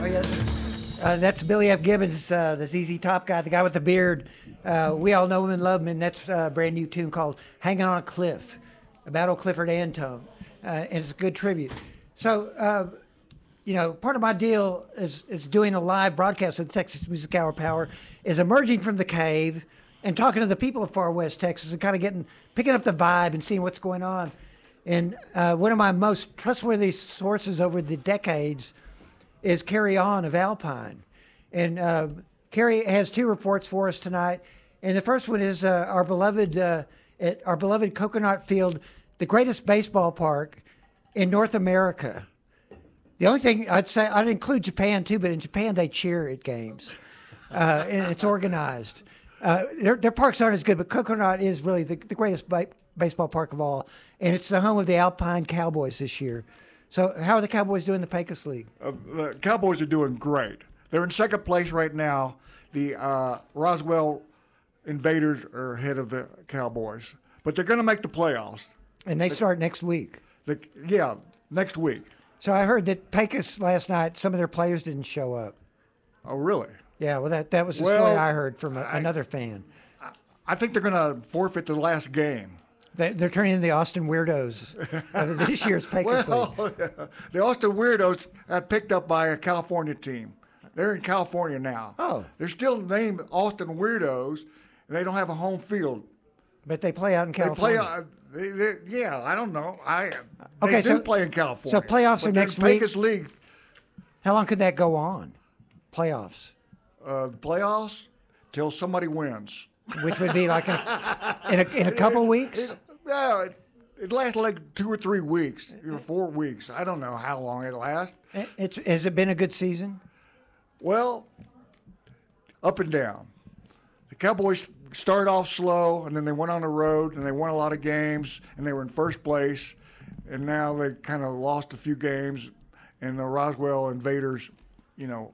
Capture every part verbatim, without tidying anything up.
Oh, yeah. Uh, that's Billy F. Gibbons, uh, the Z Z Top guy, the guy with the beard. Uh, we all know him and love him, and that's a brand new tune called Hanging on a Cliff about old Clifford Antone. Uh, and it's a good tribute. So, uh, you know, part of my deal is, is doing a live broadcast of the Texas Music Hour Power, is emerging from the cave and talking to the people of Far West Texas and kind of getting, picking up the vibe and seeing what's going on. And uh, one of my most trustworthy sources over the decades is Carrie On of Alpine. And uh, Carrie has two reports for us tonight. And the first one is uh, our beloved uh, at our beloved Coconut Field, the greatest baseball park in North America. The only thing I'd say, I'd include Japan too, but in Japan they cheer at games. Uh, and it's organized. Uh, their, their parks aren't as good, but Coconut is really the, the greatest ba- baseball park of all. And it's the home of the Alpine Cowboys this year. So how are the Cowboys doing in the Pecos League? Uh, the Cowboys are doing great. They're in second place right now. The uh, Roswell Invaders are ahead of the Cowboys. But they're going to make the playoffs. And they start next week. The, yeah, next week. So I heard that Pecos last night, some of their players didn't show up. Oh, really? Yeah, well, that, that was the well, story I heard from a, I, another fan. I think they're going to forfeit the last game. They, they're turning into the Austin Weirdos of this year's Pecos well, League. Yeah. The Austin Weirdos got picked up by a California team. They're in California now. Oh. They're still named Austin Weirdos, and they don't have a home field. But they play out in California. They play, uh, they, they, yeah, I don't know. I okay, they so, do play in California. So playoffs but are next Pecos week. Pecos League. How long could that go on? Playoffs. Uh, the playoffs till somebody wins. Which would be like a, in a in a couple it, weeks. It, yeah, it, it lasts like two or three weeks, or four weeks. I don't know how long it lasts. It's has it been a good season? Well, up and down. The Cowboys started off slow, and then they went on the road, and they won a lot of games, and they were in first place. And now they kind of lost a few games, and the Roswell Invaders, you know,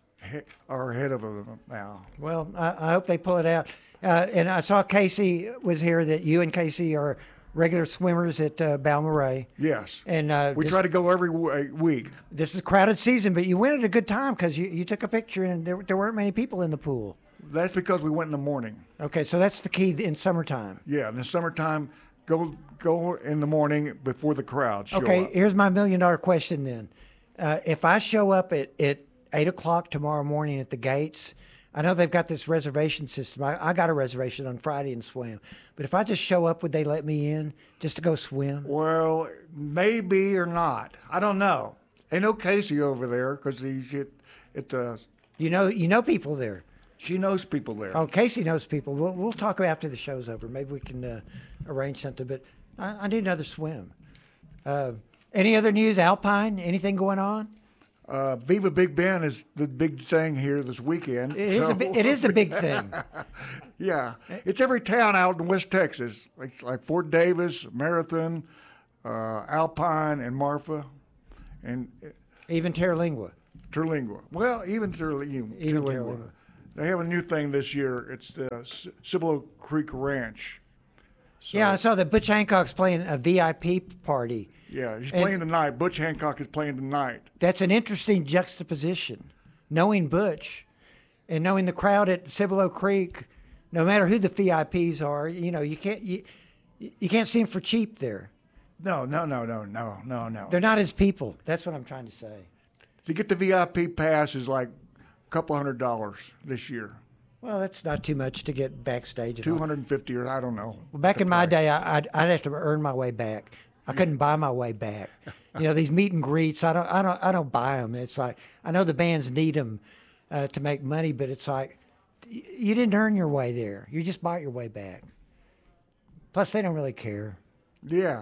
are ahead of them now. Well, I, I hope they pull it out. Uh, and I saw Casey was here, that you and Casey are regular swimmers at uh, Balmorhea. Yes. And uh, we this, try to go every w- week. This is a crowded season, but you went at a good time because you, you took a picture and there, there weren't many people in the pool. That's because we went in the morning. Okay, so that's the key in summertime. Yeah, in the summertime, go go in the morning before the crowd show okay, up. Here's my million dollar question then. Uh, if I show up at, at eight o'clock tomorrow morning at the gates, I know they've got this reservation system. I, I got a reservation on Friday and swam. But if I just show up, would they let me in just to go swim? Well, maybe or not. I don't know. Ain't no Casey over there because he's at, at the... You know, you know people there. She knows people there. Oh, Casey knows people. We'll we'll talk after the show's over. Maybe we can uh, arrange something. But I, I need another swim. Uh, any other news? Alpine? Anything going on? Uh, Viva Big Ben is the big thing here this weekend. It is, so. a, it is a big thing. Yeah. It's every town out in West Texas. It's like Fort Davis, Marathon, uh, Alpine, and Marfa. And even Terlingua. Terlingua. Well, even Terlingua. Even Terlingua. They have a new thing this year. It's the Cibolo Creek Ranch. So, yeah, I saw that Butch Hancock's playing a V I P party. Yeah, he's and playing tonight. Butch Hancock is playing tonight. That's an interesting juxtaposition. Knowing Butch and knowing the crowd at Cibolo Creek, no matter who the V I Ps are, you know, you can't you, you can't see them for cheap there. No, no, no, no, no, no, no. They're not his people. That's what I'm trying to say. To get the V I P pass is like a couple hundred dollars this year. Well, that's not too much to get backstage. Two hundred and fifty, or I don't know. Well, back in my day, I, I'd, I'd have to earn my way back. I couldn't buy my way back. You know, these meet and greets, I don't, I don't, I don't buy them. It's like I know the bands need them uh, to make money, but it's like you didn't earn your way there. You just bought your way back. Plus, they don't really care. Yeah.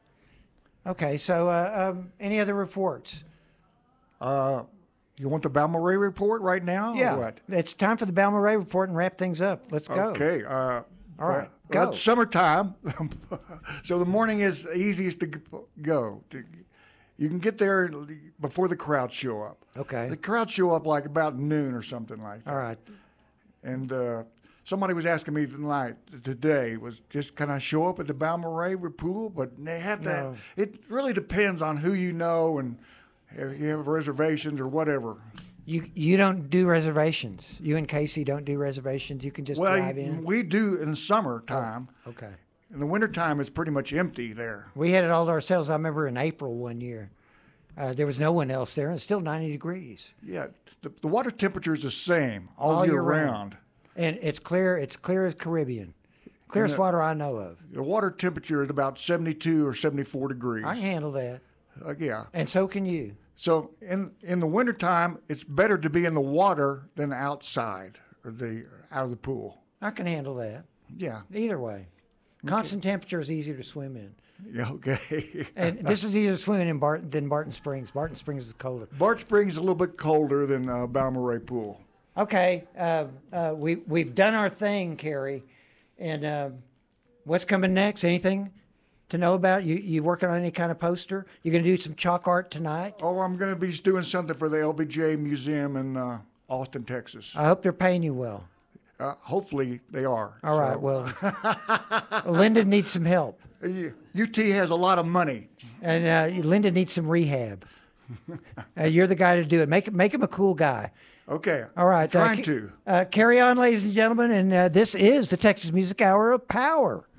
Okay, so uh, um, any other reports? Uh, you want the Balmorhea report right now? Yeah. Or what? It's time for the Balmorhea report and wrap things up. Let's go. Okay. Uh, All right, well, go. It's summertime, so the morning is easiest to go. You can get there before the crowd show up. Okay. The crowd show up like about noon or something like that. All right. And uh, somebody was asking me tonight, today, was just, can I show up at the Balmorhea pool? But they have to, No. it really depends on who you know and if you have reservations or whatever. You you don't do reservations. You and Casey don't do reservations. You can just Well, drive in. we do in summertime. Okay. In the wintertime, it's pretty much empty there. We had it all to ourselves. I remember in April one year, uh, there was no one else there, and it's still ninety degrees. Yeah, the, the water temperature is the same all, All year, year round. round. And it's clear. It's clear as Caribbean. Clearest the- water I know of. The water temperature is about seventy-two or seventy-four degrees. I can handle that, Uh, yeah. and so can you. So in in the wintertime, it's better to be in the water than outside or the out of the pool. I can handle that. Yeah. Either way, constant temperature is easier to swim in, Yeah. Okay. and this is easier to swim in in Barton than Barton Springs. Barton Springs is colder. Bart Springs is a little bit colder than uh, Balmoral Pool. Okay, uh, uh, we we've done our thing, Carrie, and uh, what's coming next? Anything to know about? You you working on any kind of poster? You gonna do some chalk art tonight? Oh, I'm going to be doing something for the L B J Museum in uh, Austin, Texas. I hope they're paying you well. Uh, hopefully they are. All right, So, well, Linda needs some help, uh, U T has a lot of money. and uh, Linda needs some rehab. Uh, you're the guy to do it. Make make him a cool guy. Okay. All right, I'm trying uh, to. Uh, carry on, ladies and gentlemen, and uh, this is the Texas Music Hour of Power.